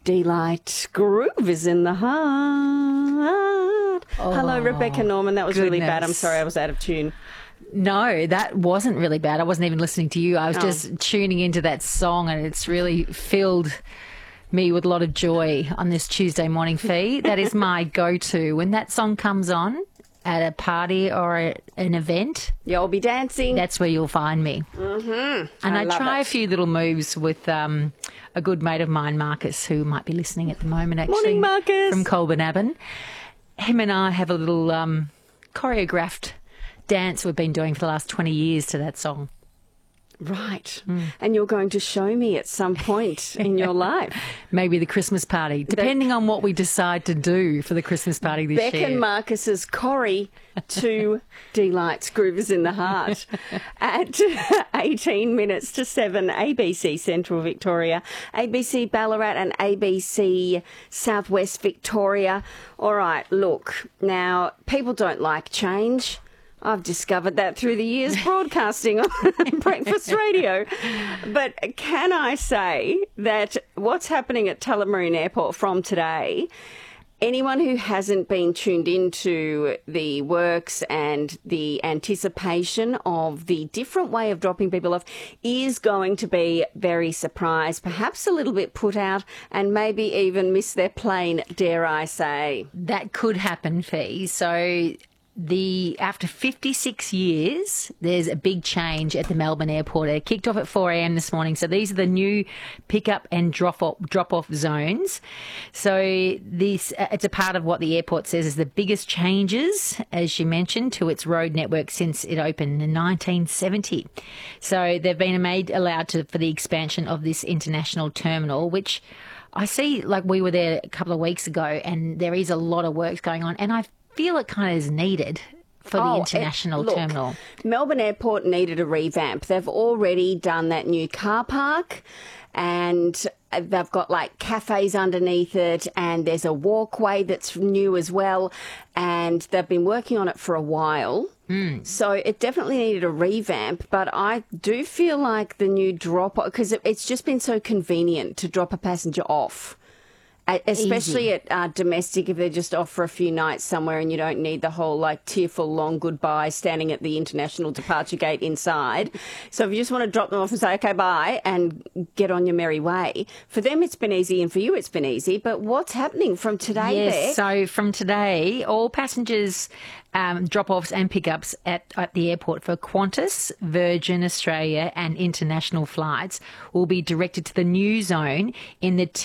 Delight. Groove is in the heart. Hello, Rebecca Norman. That was really bad. I'm sorry, I was out of tune. No, that wasn't really bad. I wasn't even listening to you. I was just tuning into that song, and it's really filled me with a lot of joy on this Tuesday morning feed. That is my go-to. When that song comes on at a party or an event, you'll be dancing. That's where you'll find me. Mm-hmm. And I try a few little moves with a good mate of mine, Marcus, who might be listening at the moment, actually. Morning, Marcus. From Colbernabon. Him and I have a little choreographed dance we've been doing for the last 20 years to that song. Right. And you're going to show me at some point in your life. Maybe the Christmas party, depending on what we decide to do for the Christmas party this year. Beck and Marcus's Corrie to Delight's Groove is in the Heart at 18 minutes to 7, ABC Central Victoria, ABC Ballarat and ABC Southwest Victoria. All right, look, now people don't like change. I've discovered that through the years broadcasting on breakfast radio. But can I say that what's happening at Tullamarine Airport from today, anyone who hasn't been tuned into the works and the anticipation of the different way of dropping people off is going to be very surprised, perhaps a little bit put out, and maybe even miss their plane, dare I say. That could happen, Fee. So after 56 years, there's a big change at the Melbourne Airport. It kicked off at 4 a.m. this morning. So these are the new pick-up and drop-off zones. So it's a part of what the airport says is the biggest changes, as you mentioned, to its road network since it opened in 1970. So they've been allowed for the expansion of this international terminal, which I see, like we were there a couple of weeks ago, and there is a lot of work going on. And I feel it kind of is needed for the international terminal. Melbourne Airport needed a revamp. They've already done that new car park, and they've got like cafes underneath it, and there's a walkway that's new as well, and they've been working on it for a while. So it definitely needed a revamp, but I do feel like the new because it's just been so convenient to drop a passenger off. Especially at domestic, if they're just off for a few nights somewhere and you don't need the whole tearful long goodbye standing at the international departure gate inside. So if you just want to drop them off and say, okay, bye, and get on your merry way. For them, it's been easy, and for you, it's been easy. But what's happening from today, Beck? So from today, all passengers drop-offs and pickups at the airport for Qantas, Virgin Australia and international flights will be directed to the new zone in the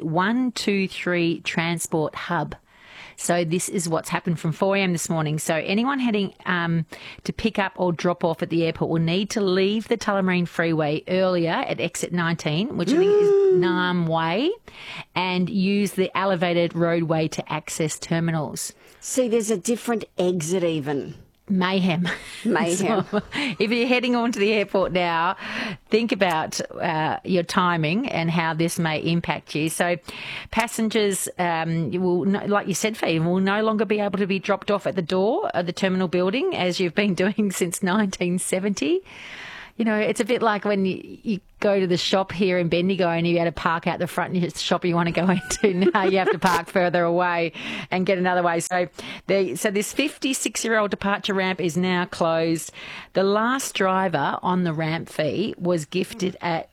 T123 Transport Hub. So this is what's happened from 4 a.m. this morning. So anyone heading to pick up or drop off at the airport will need to leave the Tullamarine Freeway earlier at exit 19, which I think is Naarm Way, and use the elevated roadway to access terminals. See, there's a different exit even. Mayhem. So, if you're heading on to the airport now, think about your timing and how this may impact you. So passengers will, like you said, Fee, will no longer be able to be dropped off at the door of the terminal building as you've been doing since 1970. You know, it's a bit like when you go to the shop here in Bendigo and you had to park out the front of the shop you want to go into. Now you have to park further away and get another way. So this 56-year-old departure ramp is now closed. The last driver on the ramp, Fee, was gifted a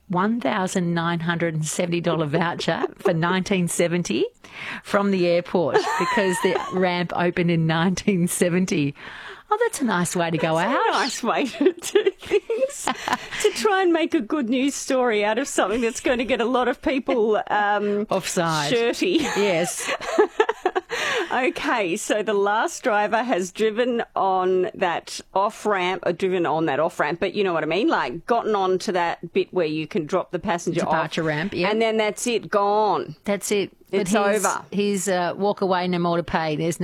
$1,970 voucher for 1970 from the airport because the ramp opened in 1970. Oh, that's a nice way to go out. A nice way to do things. To try and make a good news story out of something that's going to get a lot of people offside. Shirty. Yes. Okay, so the last driver has driven on that off-ramp, but you know what I mean, like gotten onto that bit where you can drop the passenger departure ramp, yeah. And then that's it, gone. That's it. It's over. His walk away, no more to pay. There's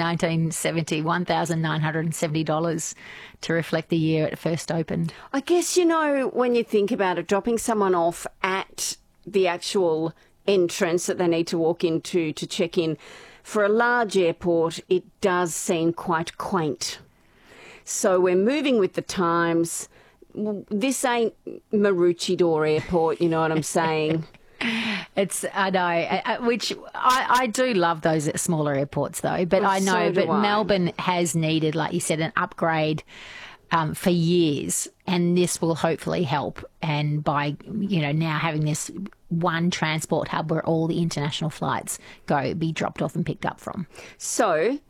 $1,970 to reflect the year it first opened. I guess, when you think about it, dropping someone off at the actual entrance that they need to walk into to check in, for a large airport, it does seem quite quaint. So we're moving with the times. This ain't Maroochydore Airport, you know what I'm saying? I know, which I do love those at smaller airports though, but I know, so do but I. Melbourne has needed, like you said, an upgrade for years, and this will hopefully help. And by, now having this one transport hub where all the international flights be dropped off and picked up from. So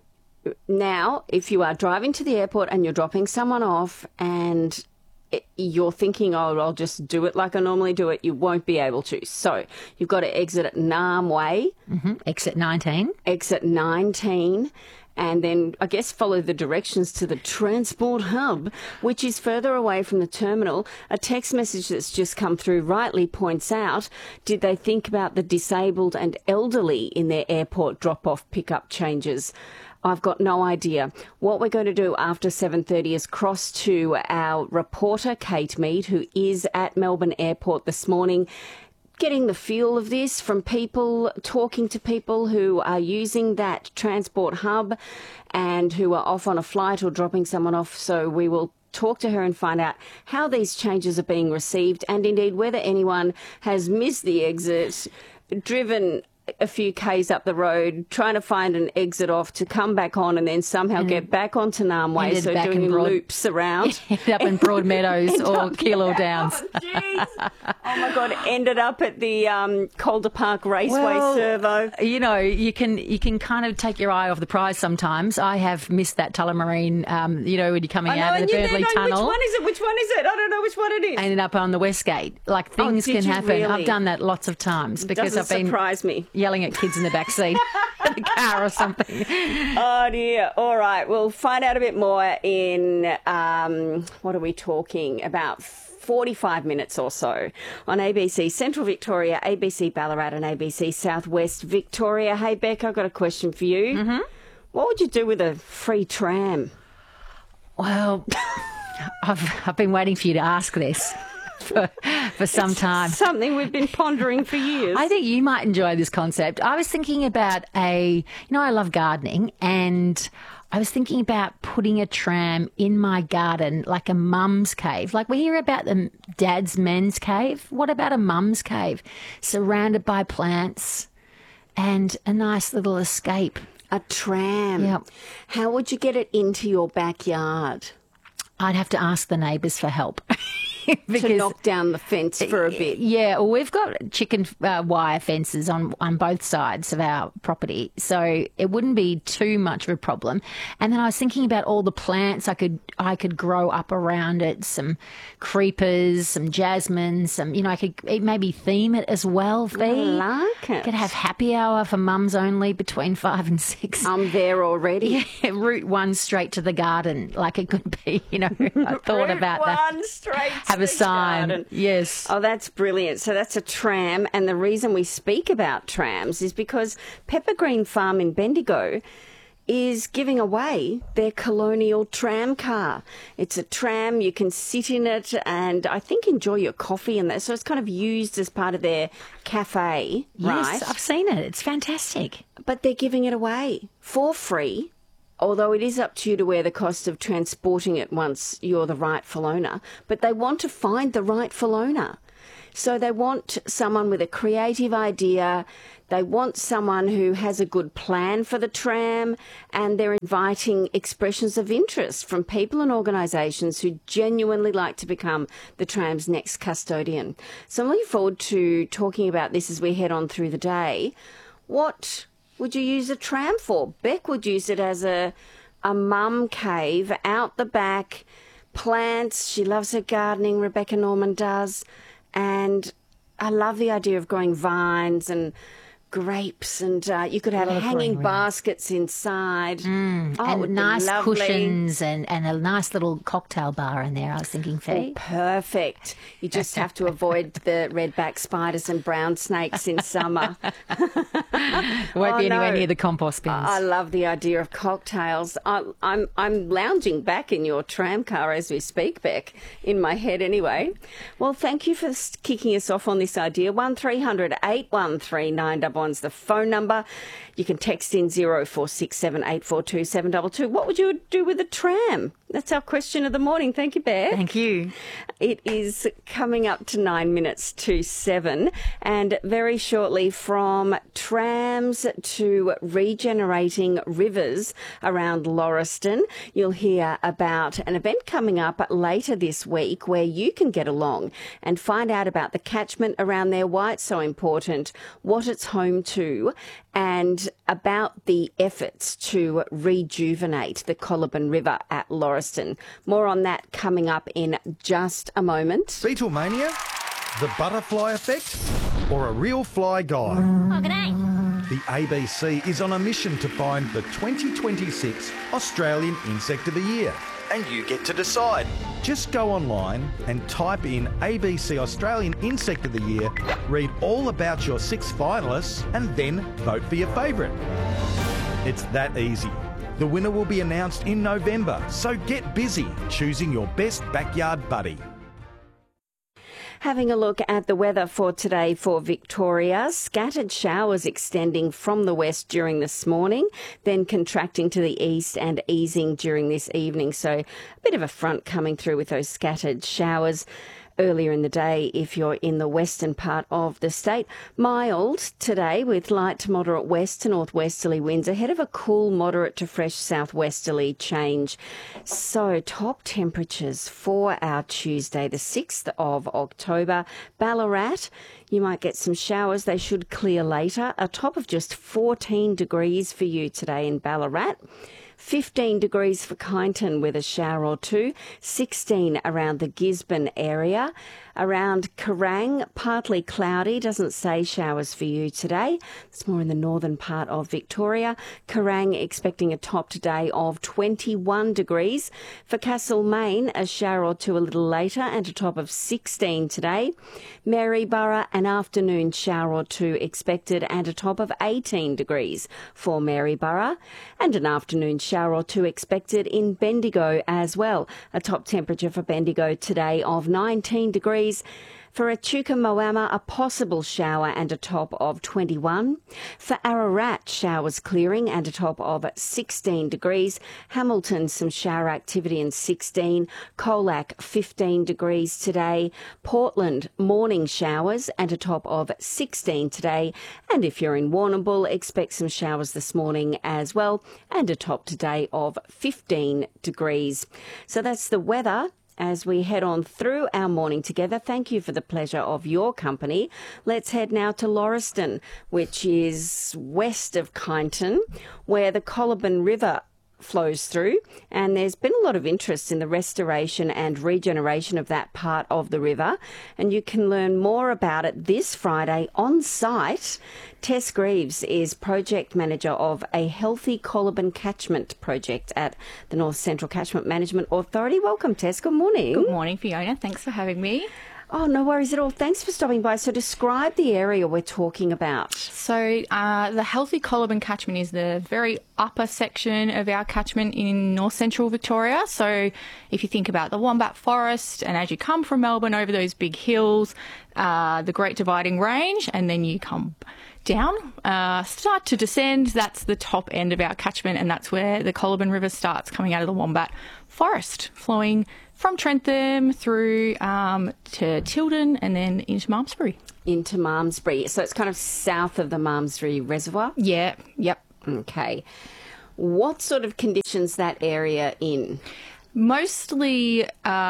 now, if you are driving to the airport and you're dropping someone off and you're thinking, oh, I'll just do it like I normally do it, you won't be able to. So you've got to exit at Naarm Way. Mm-hmm. Exit 19. Exit 19. And then, I guess, follow the directions to the transport hub, which is further away from the terminal. A text message that's just come through rightly points out, did they think about the disabled and elderly in their airport drop-off pickup changes? I've got no idea. What we're going to do after 7:30 is cross to our reporter, Kate Mead, who is at Melbourne Airport this morning, getting the feel of this from people, talking to people who are using that transport hub and who are off on a flight or dropping someone off. So we will talk to her and find out how these changes are being received and indeed whether anyone has missed the exit, driven a few Ks up the road, trying to find an exit off to come back on and then somehow get back onto Naarm Way, so doing loops around. Ended up in Broadmeadows or Keilor Downs. Oh my God, ended up at the Calder Park Raceway servo. You can kind of take your eye off the prize sometimes. I have missed that Tullamarine, when you're coming out of the Burnley Tunnel. Which one is it? I don't know which one it is. I ended up on the Westgate. Like, things can happen. Really? I've done that lots of times because Doesn't I've been surprise me. Yelling at kids in the back seat of the car or something. Oh dear. All right. We'll find out a bit more in, what are we talking about? 45 minutes or so on ABC Central Victoria, ABC Ballarat and ABC Southwest Victoria. Hey, Beck, I've got a question for you. Mm-hmm. What would you do with a free tram? Well, I've been waiting for you to ask this. For some time. Something we've been pondering for years. I think you might enjoy this concept. I was thinking about I love gardening, and I was thinking about putting a tram in my garden, like a mum's cave. Like, we hear about the dad's men's cave. What about a mum's cave? Surrounded by plants and a nice little escape. A tram. Yep. How would you get it into your backyard? I'd have to ask the neighbours for help. To knock down the fence for a bit. Yeah, well, we've got chicken wire fences on both sides of our property, so it wouldn't be too much of a problem. And then I was thinking about all the plants I could grow up around it, some creepers, some jasmine, I could maybe theme it as well, Fee. I like it. Could have happy hour for mums only between 5 and 6. I'm there already. Yeah, Route 1 straight to the garden, like it could be, I thought about that. Route 1 straight have a sign. Garden. Yes. Oh, that's brilliant. So that's a tram. And the reason we speak about trams is because Pepper Green Farm in Bendigo is giving away their colonial tram car. It's a tram, you can sit in it and I think enjoy your coffee and that. So it's kind of used as part of their cafe, right? Yes, I've seen it. It's fantastic. But they're giving it away for free. Although it is up to you to wear the cost of transporting it once you're the rightful owner. But they want to find the rightful owner. So they want someone with a creative idea. They want someone who has a good plan for the tram. And they're inviting expressions of interest from people and organisations who genuinely like to become the tram's next custodian. So I'm looking forward to talking about this as we head on through the day. What would you use a tram for? Beck would use it as a mum cave out the back, plants. She loves her gardening, Rebecca Norman does. And I love the idea of growing vines and grapes, and you could have hanging baskets inside. And nice cushions and a nice little cocktail bar in there, I was thinking, Fee. Oh, perfect. You just have to avoid the redback spiders and brown snakes in summer. Won't be anywhere near the compost bins. I love the idea of cocktails. I'm lounging back in your tram car as we speak, Beck, in my head anyway. Well, thank you for kicking us off on this idea. 1300 813 999. 551's the phone number. You can text in 0467 842 722. What would you do with a tram? That's our question of the morning. Thank you, Bear. Thank you. It is coming up to 9 minutes to 7, and very shortly, from trams to regenerating rivers around Lauriston, you'll hear about an event coming up later this week where you can get along and find out about the catchment around there, why it's so important, what it's home to, and about the efforts to rejuvenate the Coliban River at Lauriston. More on that coming up in just a moment. Beetlemania, the butterfly effect, or a real fly guy? Oh, g'day. The ABC is on a mission to find the 2026 Australian Insect of the Year. And you get to decide. Just go online and type in ABC Australian Insect of the Year, read all about your 6 finalists, and then vote for your favourite. It's that easy. The winner will be announced in November, so get busy choosing your best backyard buddy. Having a look at the weather for today for Victoria. Scattered showers extending from the west during this morning, then contracting to the east and easing during this evening. So a bit of a front coming through with those scattered showers earlier in the day if you're in the western part of the state. Mild today with light to moderate west to northwesterly winds ahead of a cool moderate to fresh southwesterly change. So top temperatures for our Tuesday, the 6th of October. Ballarat, you might get some showers. They should clear later. A top of just 14 degrees for you today in Ballarat. 15 degrees for Kyneton with a shower or two, 16 around the Gisborne area. Around Kerrang, partly cloudy, doesn't say showers for you today. It's more in the northern part of Victoria. Kerrang expecting a top today of 21 degrees. For Castlemaine, a shower or two a little later and a top of 16 today. Maryborough, an afternoon shower or two expected and a top of 18 degrees for Maryborough. And an afternoon shower or two expected in Bendigo as well. A top temperature for Bendigo today of 19 degrees. For Echuca Moama, a possible shower and a top of 21. For Ararat, showers clearing and a top of 16 degrees. Hamilton, some shower activity and 16. Colac, 15 degrees today. Portland, morning showers and a top of 16 today. And if you're in Warrnambool, expect some showers this morning as well and a top today of 15 degrees. So that's the weather as we head on through our morning together. Thank you for the pleasure of your company. Let's head now to Lauriston, which is west of Kyneton, where the Coliban River flows through, and there's been a lot of interest in the restoration and regeneration of that part of the river, and you can learn more about it this Friday on site. Tess Greaves is project manager of a Healthy Coliban Catchment project at the North Central Catchment Management Authority. Welcome, Tess. Good morning. Good morning, Fiona. Thanks for having me. Oh, no worries at all. Thanks for stopping by. So describe the area we're talking about. So the Healthy Coliban Catchment is the very upper section of our catchment in North Central Victoria. So if you think about the Wombat Forest, and as you come from Melbourne over those big hills, the Great Dividing Range, and then you come down, start to descend, that's the top end of our catchment, and that's where the Coliban River starts coming out of the Wombat Forest, flowing from Trentham through to Tilden and then into Malmesbury. Into Malmesbury. So it's kind of south of the Malmesbury Reservoir? Yeah, yep. Okay. What sort of conditions that area in? Mostly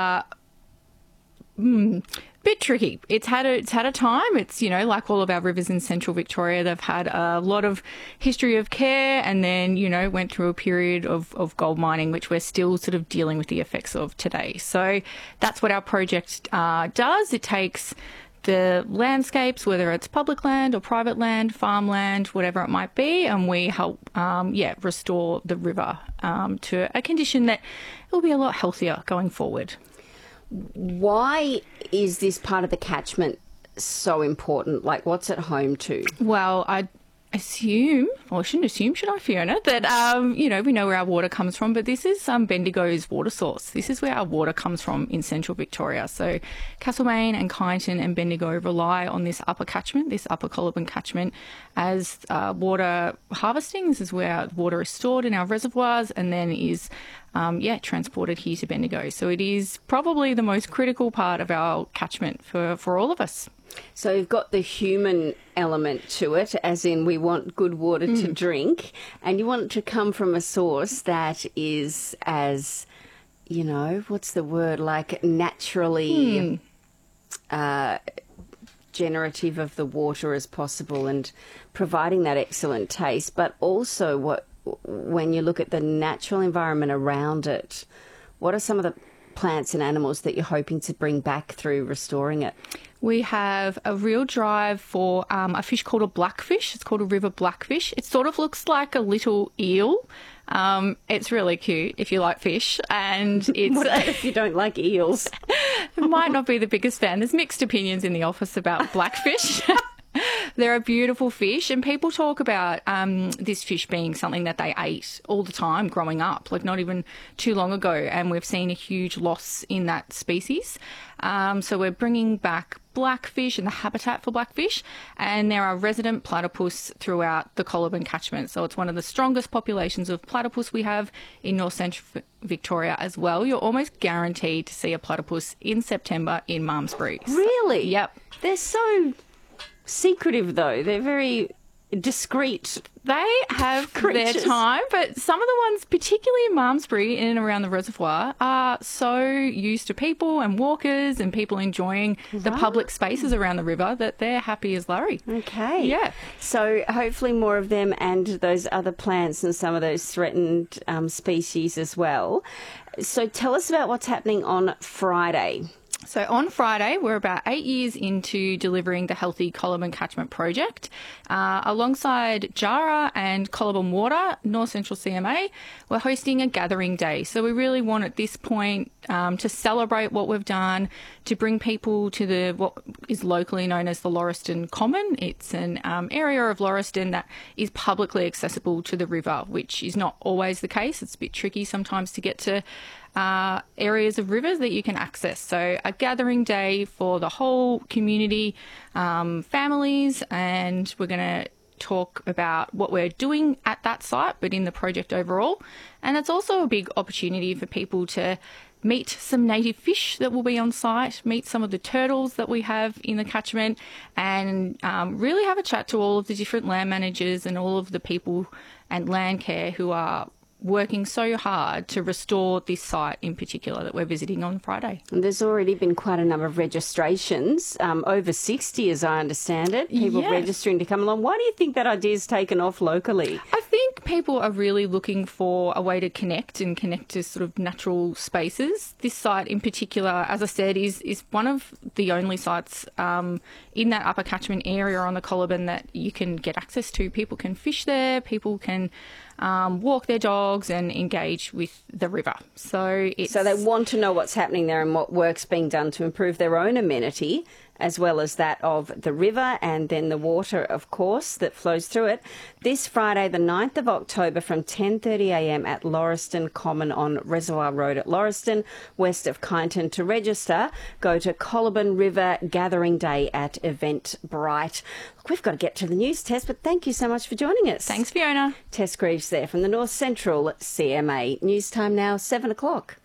bit tricky. It's had a time. It's, you know, like all of our rivers in central Victoria, they've had a lot of history of care, and then, you know, went through a period of gold mining, which we're still sort of dealing with the effects of today. So that's what our project does. It takes the landscapes, whether it's public land or private land, farmland, whatever it might be, and we help restore the river to a condition that will be a lot healthier going forward. Why is this part of the catchment so important? Like, what's it home to? Well, assume, or I shouldn't assume, should I, Fiona, that, we know where our water comes from, but this is Bendigo's water source. This is where our water comes from in central Victoria. So Castlemaine and Kyneton and Bendigo rely on this upper catchment, this upper Colaburn catchment, as water harvesting. This is where water is stored in our reservoirs and then is transported here to Bendigo. So it is probably the most critical part of our catchment for all of us. So you've got the human element to it, as in we want good water to drink, and you want it to come from a source that is as, what's the word, like naturally generative of the water as possible and providing that excellent taste. But also when you look at the natural environment around it, what are some of the plants and animals that you're hoping to bring back through restoring it? We have a real drive for a fish called a blackfish. It's called a river blackfish. It sort of looks like a little eel. It's really cute if you like fish. And it's what if you don't like eels? I might not be the biggest fan. There's mixed opinions in the office about blackfish. They're a beautiful fish, and people talk about this fish being something that they ate all the time growing up, like not even too long ago, and we've seen a huge loss in that species. So we're bringing back blackfish and the habitat for blackfish, and there are resident platypus throughout the Colaburn catchment. So it's one of the strongest populations of platypus we have in North Central Victoria as well. You're almost guaranteed to see a platypus in September in Malmesbury. Really? Yep. They're so secretive, though. They're very discreet. They have creatures. Their time, but some of the ones, particularly in Malmesbury, in and around the reservoir, are so used to people and walkers and people enjoying the public spaces around the river that they're happy as Larry. Okay. Yeah. So hopefully more of them and those other plants and some of those threatened species as well. So tell us about what's happening on Friday. So on Friday, we're about 8 years into delivering the Healthy Colaburn Catchment Project. Alongside Jara and Colaburn Water, North Central CMA, we're hosting a gathering day. So we really want at this point to celebrate what we've done, to bring people to what is locally known as the Lauriston Common. It's an area of Lauriston that is publicly accessible to the river, which is not always the case. It's a bit tricky sometimes to get to areas of rivers that you can access. So a gathering day for the whole community, families, and we're going to talk about what we're doing at that site, but in the project overall. And it's also a big opportunity for people to meet some native fish that will be on site, meet some of the turtles that we have in the catchment, and really have a chat to all of the different land managers and all of the people and land care who are working so hard to restore this site in particular that we're visiting on Friday. And there's already been quite a number of registrations, over 60 as I understand it, people registering to come along. Why do you think that idea's taken off locally? I think people are really looking for a way to connect to sort of natural spaces. This site in particular, as I said, is one of the only sites in that upper catchment area on the Colaburn that you can get access to. People can fish there, people can walk their dogs and engage with the river. So they want to know what's happening there and what work's being done to improve their own amenity, as well as that of the river and then the water, of course, that flows through it. This Friday, the 9th of October from 10:30am at Lauriston Common on Reservoir Road at Lauriston, west of Kyneton. To register, go to Colaburn River Gathering Day at Eventbrite. Look, we've got to get to the news, Tess, but thank you so much for joining us. Thanks, Fiona. Tess Greaves there from the North Central CMA. News time now, 7 o'clock.